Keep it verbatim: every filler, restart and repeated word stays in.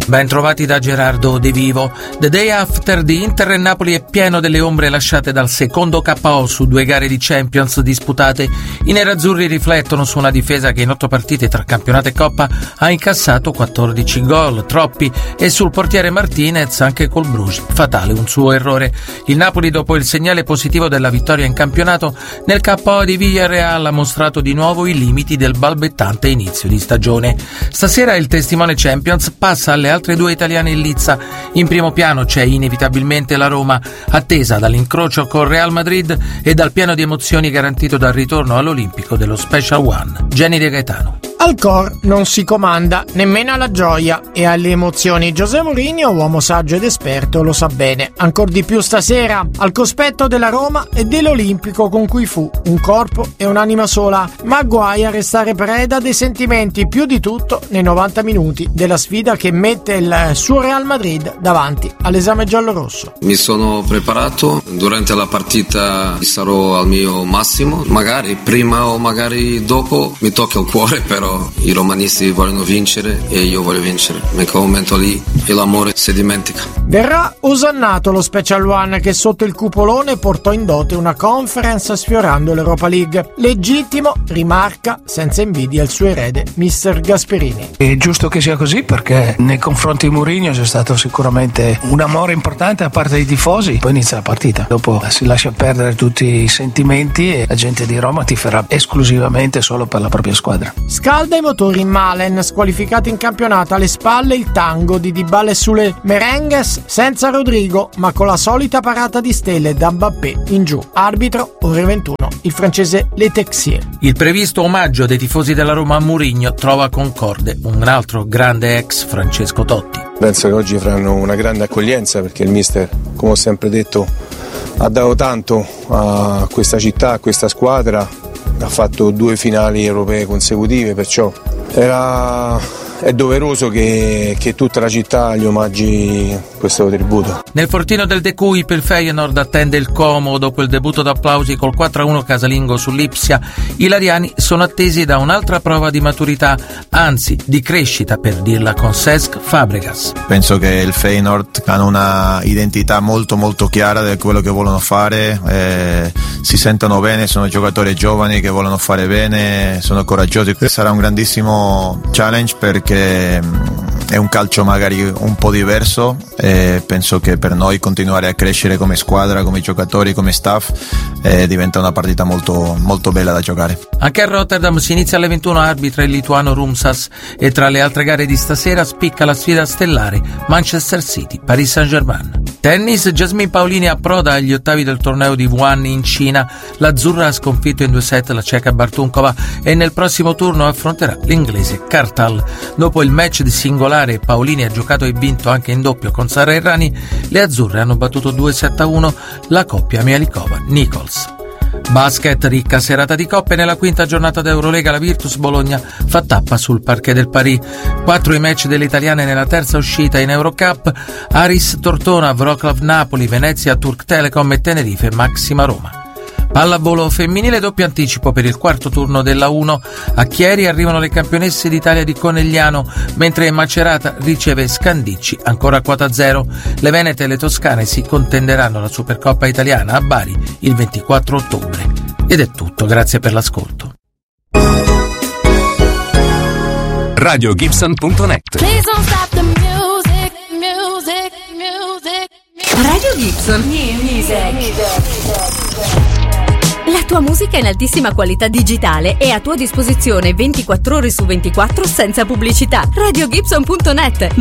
Ben trovati da Gerardo De Vivo. The Day After di Inter e Napoli è pieno delle ombre lasciate dal secondo K O su due gare di Champions disputate. I nerazzurri riflettono su una difesa che in otto partite tra campionato e Coppa ha incassato quattordici gol, troppi, e sul portiere Martinez anche col Bruges, fatale un suo errore. Il Napoli, dopo il segnale positivo della vittoria in campionato, nel K O di Villarreal ha mostrato di nuovo i limiti del balbettante inizio di stagione. Stasera il testimone Champions passa alle altre due italiane in lizza. In primo piano c'è inevitabilmente la Roma, attesa dall'incrocio con Real Madrid e dal pieno di emozioni garantito dal ritorno all'Olimpico dello Special One. Jenny De Gaetano. Al cor non si comanda, nemmeno alla gioia e alle emozioni. José Mourinho, uomo saggio ed esperto, lo sa bene. Ancor di più stasera, al cospetto della Roma e dell'Olimpico con cui fu un corpo e un'anima sola, ma guai a restare preda dei sentimenti, più di tutto nei novanta minuti della sfida che mette il suo Real Madrid davanti all'esame giallorosso. Mi sono preparato, durante la partita sarò al mio massimo, magari prima o magari dopo mi tocca il cuore, però i romanisti vogliono vincere e io voglio vincere. In quel momento lì l'amore si dimentica. Verrà osannato lo Special One che sotto il cupolone portò in dote una conference sfiorando l'Europa League. Legittimo, rimarca senza invidia il suo erede mister Gasperini. È giusto che sia così perché nei confronti di Mourinho c'è stato sicuramente un amore importante da parte dei tifosi. Poi inizia la partita, dopo si lascia perdere tutti i sentimenti e la gente di Roma tiferà esclusivamente solo per la propria squadra. Scalda i motori in Malen, squalificato in campionato, alle spalle il tango di Dybala e sulle Merengues senza Rodrigo, ma con la solita parata di stelle da Mbappé in giù. Arbitro, ore ventuno, il francese Le Texier. Il previsto omaggio dei tifosi della Roma a Mourinho trova concorde un altro grande ex, Francesco Totti. Penso che oggi faranno una grande accoglienza perché il mister, come ho sempre detto, ha dato tanto a questa città, a questa squadra, ha fatto due finali europee consecutive, perciò era è doveroso che, che tutta la città gli omaggi questo tributo. Nel fortino del De Kuip il Feyenoord attende il Como dopo il debutto d'applausi col quattro a uno casalingo sull'Ipsia. I lariani sono attesi da un'altra prova di maturità, anzi di crescita, per dirla con Cesc Fabregas. Penso che il Feyenoord hanno una identità molto molto chiara di quello che vogliono fare, eh, si sentono bene, sono giocatori giovani che vogliono fare bene, sono coraggiosi. Sarà un grandissimo challenge perché è un calcio magari un po' diverso e penso che per noi continuare a crescere come squadra, come giocatori, come staff eh, diventa una partita molto, molto bella da giocare. Anche a Rotterdam si inizia alle ventuno, arbitra il lituano Rumsas, e tra le altre gare di stasera spicca la sfida stellare Manchester City Paris Saint-Germain. Tennis, Jasmine Paolini approda agli ottavi del torneo di Wuhan in Cina. L'azzurra ha sconfitto in due set la ceca Bartunkova e nel prossimo turno affronterà l'inglese Kartal. Dopo il match di singolare Paolini ha giocato e vinto anche in doppio con Sara Errani, le azzurre hanno battuto due sette a uno la coppia Mialikova-Nichols. Basket, ricca serata di coppe. Nella quinta giornata d'Eurolega la Virtus Bologna fa tappa sul parquet del Paris. Quattro i match delle italiane nella terza uscita in Eurocup: Aris Tortona, Wroclaw Napoli, Venezia Turk Telecom e Tenerife Maxima Roma. Pallavolo femminile, doppio anticipo per il quarto turno della uno. A Chieri arrivano le campionesse d'Italia di Conegliano, mentre Macerata riceve Scandicci, ancora a quota zero. Le venete e le toscane si contenderanno la Supercoppa italiana a Bari il ventiquattro ottobre. Ed è tutto, grazie per l'ascolto. radio gibson punto net. Radio Gibson Music. La tua musica in altissima qualità digitale è a tua disposizione ventiquattro ore su ventiquattro senza pubblicità. radio gibson punto net.